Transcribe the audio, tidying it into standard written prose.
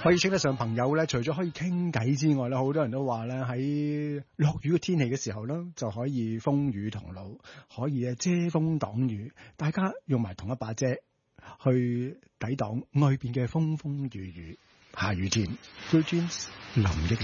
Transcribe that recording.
可以稱得上朋友咧，除咗可以傾偈之外咧，好多人都話咧喺落雨嘅天氣嘅時候咧，就可以風雨同路，可以遮風擋雨，大家用埋同一把遮去抵擋外邊嘅風風雨雨。下雨天，Blue Jeans 林憶蓮。